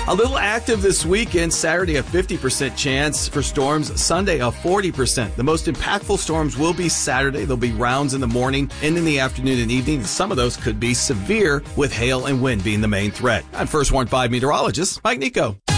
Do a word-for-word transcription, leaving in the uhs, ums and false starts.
A little active this weekend. Saturday, a fifty percent chance for storms. Sunday, a forty percent. The most impactful storms will be Saturday. There'll be rounds in the morning and in the afternoon and evening. Some of those could be severe, with hail and wind being the main threat. I'm First Warn five meteorologist Mike Nico.